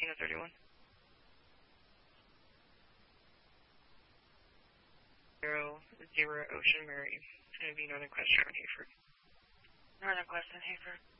31. 0, Ocean Mary. It's going to be Northern Quest Road, Hayford. Northern Quest and Hayford.